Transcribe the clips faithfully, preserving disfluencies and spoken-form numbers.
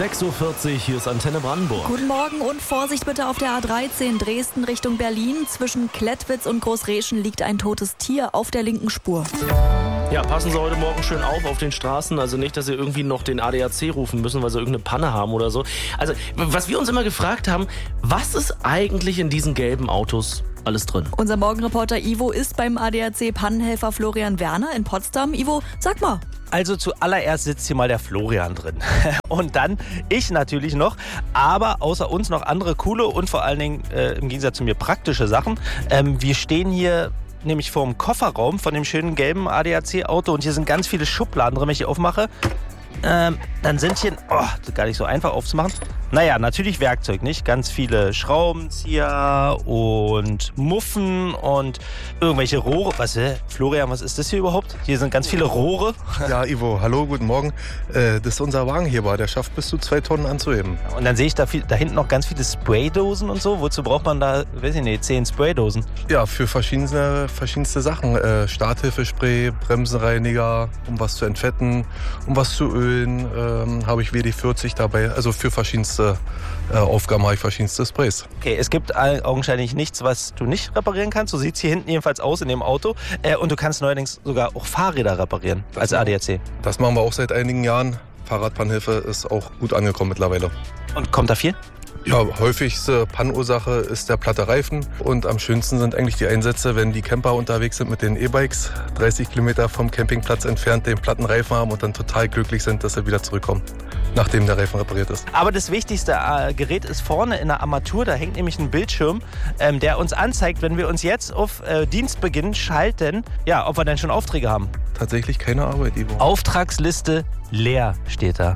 sechs Uhr vierzig, hier ist Antenne Brandenburg. Guten Morgen und Vorsicht bitte auf der A dreizehn Dresden Richtung Berlin. Zwischen Klettwitz und Großreschen liegt ein totes Tier auf der linken Spur. Ja, passen Sie heute Morgen schön auf auf den Straßen. Also nicht, dass Sie irgendwie noch den A D A C rufen müssen, weil Sie irgendeine Panne haben oder so. Also, was wir uns immer gefragt haben, was ist eigentlich in diesen gelben Autos alles drin? Unser Morgenreporter Ivo ist beim A D A C-Pannenhelfer Florian Werner in Potsdam. Ivo, sag mal. Also zuallererst sitzt hier mal der Florian drin. Und dann ich natürlich noch. Aber außer uns noch andere coole und vor allen Dingen äh, im Gegensatz zu mir praktische Sachen. Ähm, wir stehen hier nämlich vor dem Kofferraum von dem schönen gelben A D A C-Auto. Und hier sind ganz viele Schubladen drin, wenn ich die aufmache. Ähm, dann sind hier, oh, das ist gar nicht so einfach aufzumachen. Naja, natürlich Werkzeug, nicht? Ganz viele Schraubenzieher und Muffen und irgendwelche Rohre. Was, hä? Florian, was ist das hier überhaupt? Hier sind ganz viele Rohre. Ja, Ivo, hallo, guten Morgen. Äh, das ist unser Wagenheber, der schafft bis zu zwei Tonnen anzuheben. Und dann sehe ich da, viel, da hinten noch ganz viele Spraydosen und so. Wozu braucht man da, weiß ich nicht, zehn Spraydosen? Ja, für verschiedenste, verschiedenste Sachen. Äh, Starthilfespray, Bremsenreiniger, um was zu entfetten, um was zu ölen, ähm, habe ich W D vierzig dabei. Also für verschiedenste äh, Aufgaben habe ich verschiedenste Sprays. Okay, es gibt augenscheinlich nichts, was du nicht reparieren kannst. So sieht es hier hinten jedenfalls aus in dem Auto. Äh, und du kannst neuerdings sogar auch Fahrräder reparieren als A D A C. Das machen wir auch seit einigen Jahren. Fahrradpannenhilfe ist auch gut angekommen mittlerweile. Und kommt da viel? Ja, häufigste Pannenursache ist der platte Reifen. Und am schönsten sind eigentlich die Einsätze, wenn die Camper unterwegs sind mit den E-Bikes, dreißig Kilometer vom Campingplatz entfernt den platten Reifen haben und dann total glücklich sind, dass sie wieder zurückkommen, nachdem der Reifen repariert ist. Aber das wichtigste äh, Gerät ist vorne in der Armatur. Da hängt nämlich ein Bildschirm, ähm, der uns anzeigt, wenn wir uns jetzt auf äh, Dienstbeginn schalten, ja, ob wir dann schon Aufträge haben. Tatsächlich keine Arbeit, Ivo. Auftragsliste leer steht da.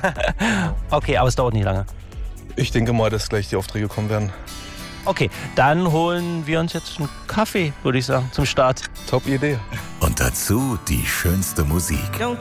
Okay, aber es dauert nicht lange. Ich denke mal, dass gleich die Aufträge kommen werden. Okay, dann holen wir uns jetzt einen Kaffee, würde ich sagen, zum Start. Top Idee. Und dazu die schönste Musik.